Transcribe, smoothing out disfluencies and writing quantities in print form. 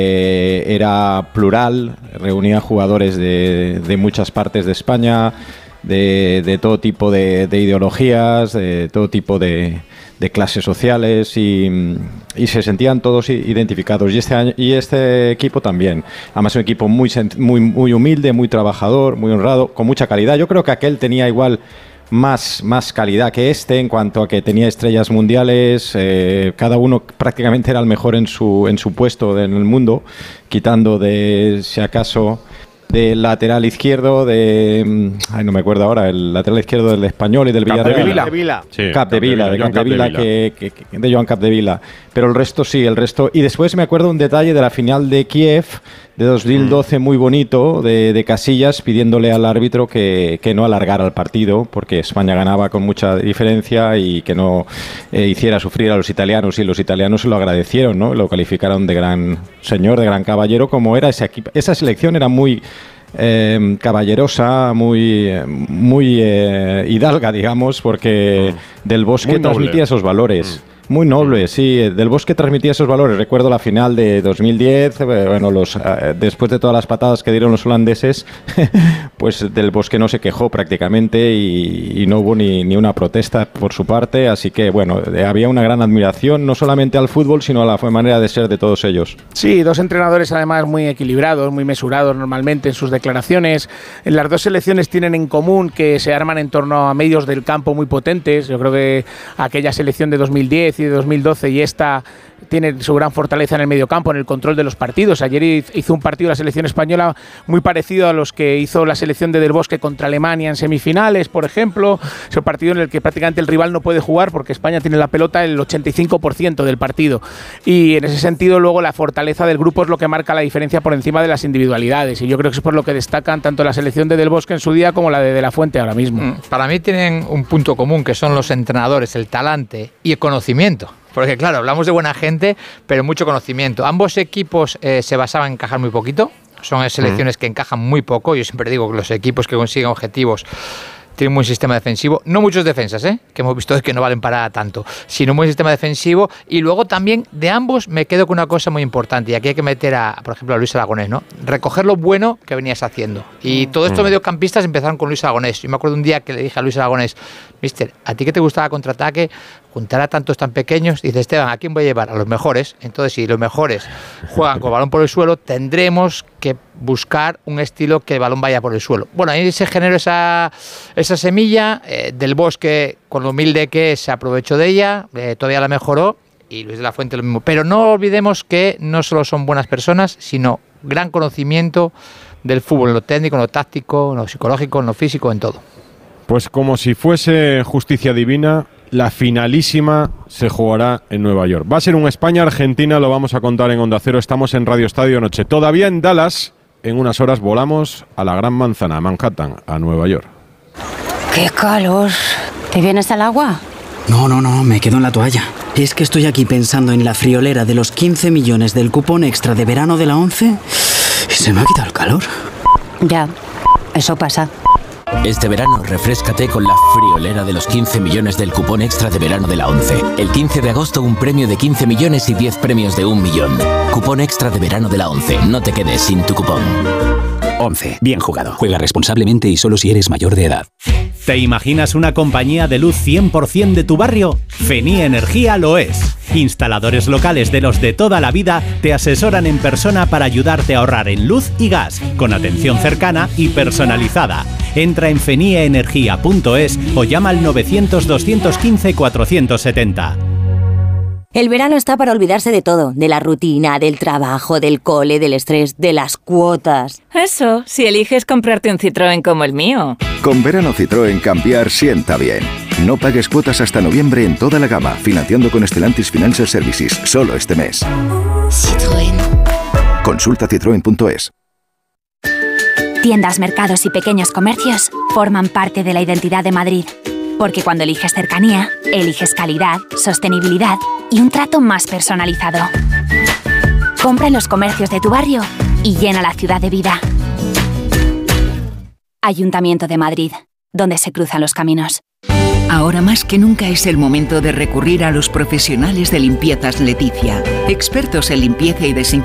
era plural, reunía jugadores de muchas partes de España, de todo tipo de ideologías, de todo tipo de clases sociales y se sentían todos identificados y este equipo también. Además, un equipo muy humilde, muy trabajador, muy honrado, con mucha calidad. Yo creo que aquel tenía igual más calidad que este en cuanto a que tenía estrellas mundiales, cada uno prácticamente era el mejor en su puesto en el mundo, quitando de, si acaso, del lateral izquierdo no me acuerdo ahora, el lateral izquierdo del Español y del Villarreal. De Joan Capdevila. Pero el resto sí, y después me acuerdo un detalle de la final de Kiev de 2012 muy bonito de Casillas pidiéndole al árbitro que no alargara el partido porque España ganaba con mucha diferencia y que no hiciera sufrir a los italianos, y los italianos se lo agradecieron, ¿no? Lo calificaron de gran señor, de gran caballero, como era ese equipo. Esa selección era muy caballerosa, muy hidalga, digamos, porque Del Bosque transmitía esos valores. Muy noble, sí. Del Bosque transmitía esos valores. Recuerdo la final de 2010, después de todas las patadas que dieron los holandeses, pues Del Bosque no se quejó prácticamente y no hubo ni una protesta por su parte. Así que, había una gran admiración, no solamente al fútbol, sino a la manera de ser de todos ellos. Sí, dos entrenadores además muy equilibrados, muy mesurados normalmente en sus declaraciones. Las dos selecciones tienen en común que se arman en torno a medios del campo muy potentes. Yo creo que aquella selección de 2010 y de 2012 y esta tiene su gran fortaleza en el mediocampo, en el control de los partidos. Ayer hizo un partido la selección española muy parecido a los que hizo la selección de Del Bosque contra Alemania en semifinales, por ejemplo. Es un partido en el que prácticamente el rival no puede jugar porque España tiene la pelota el 85% del partido. Y en ese sentido luego la fortaleza del grupo es lo que marca la diferencia por encima de las individualidades. Y yo creo que es por lo que destacan tanto la selección de Del Bosque en su día como la de La Fuente ahora mismo. Para mí tienen un punto común que son los entrenadores, el talante y el conocimiento. Porque claro, hablamos de buena gente, pero mucho conocimiento. Ambos equipos se basaban en encajar muy poquito. Son selecciones que encajan muy poco. Yo siempre digo que los equipos que consiguen objetivos tienen un buen sistema defensivo. No muchos defensas, que hemos visto que no valen para tanto, sino un buen sistema defensivo. Y luego también de ambos me quedo con una cosa muy importante. Y aquí hay que meter, por ejemplo, a Luis Aragonés, ¿no? Recoger lo bueno que venías haciendo. Y todos estos mediocampistas empezaron con Luis Aragonés. Yo me acuerdo un día que le dije a Luis Aragonés: Mister, ¿a ti que te gustaba contraataque? Juntar a tantos tan pequeños, dice Esteban, ¿a quién voy a llevar? A los mejores. Entonces, si los mejores juegan con el balón por el suelo, tendremos que buscar un estilo que el balón vaya por el suelo. Bueno, ahí se generó esa semilla. Del Bosque, con lo humilde que es, se aprovechó de ella, todavía la mejoró, y Luis de la Fuente lo mismo. Pero no olvidemos que no solo son buenas personas, sino gran conocimiento del fútbol, en lo técnico, en lo táctico, en lo psicológico, en lo físico, en todo. Pues como si fuese justicia divina, la finalísima se jugará en Nueva York. Va a ser un España-Argentina, lo vamos a contar en Onda Cero. Estamos en Radio Estadio Noche. Todavía en Dallas, en unas horas volamos a la Gran Manzana, a Manhattan, a Nueva York. ¡Qué calor! ¿Te vienes al agua? No, me quedo en la toalla. Es que estoy aquí pensando en la friolera de los 15 millones del cupón extra de verano de la 11 y se me ha quitado el calor. Ya, eso pasa. Este verano, refréscate con la friolera de los 15 millones del cupón extra de verano de la 11. El 15 de agosto, un premio de 15 millones y 10 premios de 1 millón. Cupón extra de verano de la 11. No te quedes sin tu cupón. 11. Bien jugado. Juega responsablemente y solo si eres mayor de edad. ¿Te imaginas una compañía de luz 100% de tu barrio? Fenía Energía lo es. Instaladores locales de los de toda la vida te asesoran en persona para ayudarte a ahorrar en luz y gas, con atención cercana y personalizada. Entra en feniaenergia.es o llama al 900-215-470. El verano está para olvidarse de todo, de la rutina, del trabajo, del cole, del estrés, de las cuotas. Eso, si eliges comprarte un Citroën como el mío. Con verano Citroën cambiar sienta bien. No pagues cuotas hasta noviembre en toda la gama, financiando con Stellantis Financial Services, solo este mes. Citroën. Consulta citroen.es. Tiendas, mercados y pequeños comercios forman parte de la identidad de Madrid. Porque cuando eliges cercanía, eliges calidad, sostenibilidad y un trato más personalizado. Compra en los comercios de tu barrio y llena la ciudad de vida. Ayuntamiento de Madrid, donde se cruzan los caminos. Ahora más que nunca es el momento de recurrir a los profesionales de Limpiezas Leticia. Expertos en limpieza y desinfección